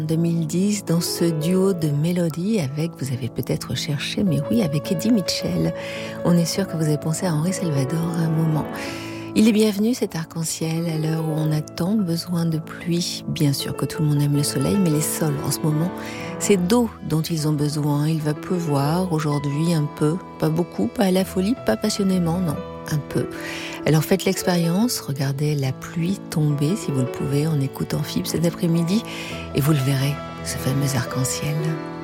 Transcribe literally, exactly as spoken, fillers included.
deux mille dix, dans ce duo de mélodies avec, vous avez peut-être cherché, mais oui, avec Eddie Mitchell. On est sûr que vous avez pensé à Henri Salvador à un moment. Il est bienvenu cet arc-en-ciel à l'heure où on a tant besoin de pluie. Bien sûr que tout le monde aime le soleil, mais les sols en ce moment, c'est d'eau dont ils ont besoin. Il va pleuvoir aujourd'hui un peu, pas beaucoup, pas à la folie, pas passionnément, non, un peu. Alors faites l'expérience, regardez la pluie tomber si vous le pouvez en écoutant F I B cet après-midi et vous le verrez, ce fameux arc-en-ciel.